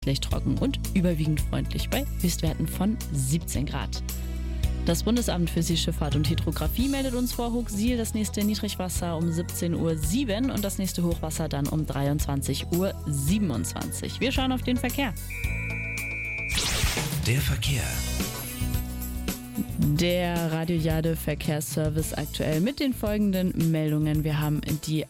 Leicht trocken und überwiegend freundlich bei Höchstwerten von 17 Grad. Das Bundesamt für Seeschifffahrt und Hydrographie meldet uns vor Hooksiel das nächste Niedrigwasser um 17:07 Uhr und das nächste Hochwasser dann um 23:27 Uhr. Wir schauen auf den Verkehr. Der Verkehr. Der Radio Jade Verkehrsservice aktuell mit den folgenden Meldungen. Wir haben die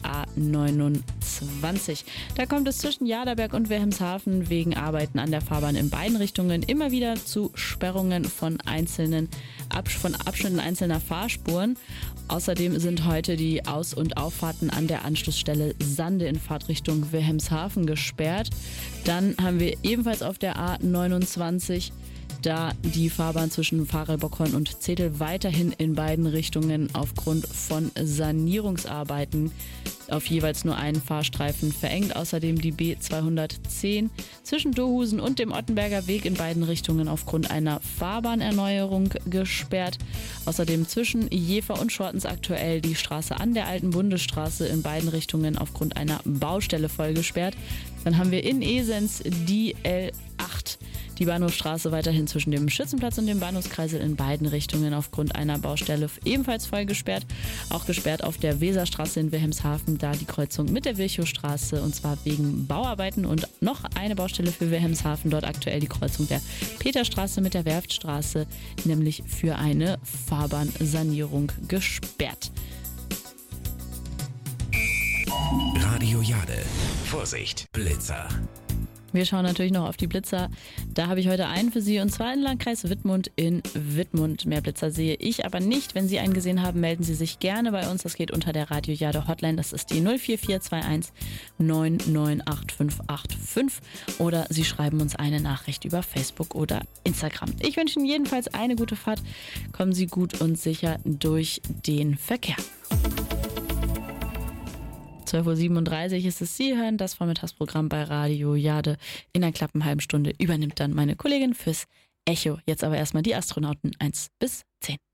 A29. Da kommt es zwischen Jaderberg und Wilhelmshaven wegen Arbeiten an der Fahrbahn in beiden Richtungen immer wieder zu Sperrungen von Abschnitten einzelner Fahrspuren. Außerdem sind heute die Aus- und Auffahrten an der Anschlussstelle Sande in Fahrtrichtung Wilhelmshaven gesperrt. Dann haben wir ebenfalls auf der A29 da die Fahrbahn zwischen Farel-Bockhorn und Zetel weiterhin in beiden Richtungen aufgrund von Sanierungsarbeiten auf jeweils nur einen Fahrstreifen verengt. Außerdem die B210 zwischen Dohusen und dem Ottenberger Weg in beiden Richtungen aufgrund einer Fahrbahnerneuerung gesperrt. Außerdem zwischen Jever und Schortens aktuell die Straße an der Alten Bundesstraße in beiden Richtungen aufgrund einer Baustelle voll gesperrt. Dann haben wir in Esens die L8. Die Bahnhofstraße weiterhin zwischen dem Schützenplatz und dem Bahnhofskreisel in beiden Richtungen aufgrund einer Baustelle ebenfalls voll gesperrt. Auch gesperrt auf der Weserstraße in Wilhelmshaven, da die Kreuzung mit der Virchowstraße und zwar wegen Bauarbeiten und noch eine Baustelle für Wilhelmshaven. Dort aktuell die Kreuzung der Peterstraße mit der Werftstraße, nämlich für eine Fahrbahnsanierung gesperrt. Radio Jade. Vorsicht, Blitzer. Wir schauen natürlich noch auf die Blitzer. Da habe ich heute einen für Sie und zwar in Landkreis Wittmund in Wittmund. Mehr Blitzer sehe ich aber nicht. Wenn Sie einen gesehen haben, melden Sie sich gerne bei uns. Das geht unter der Radio Jade Hotline. Das ist die 04421 998585 oder Sie schreiben uns eine Nachricht über Facebook oder Instagram. Ich wünsche Ihnen jedenfalls eine gute Fahrt. Kommen Sie gut und sicher durch den Verkehr. 12:37 Uhr ist es. Sie hören das Vormittagsprogramm bei Radio Jade. In einer knappen halben Stunde übernimmt dann meine Kollegin fürs Echo. Jetzt aber erstmal die Astronauten 1 bis 10.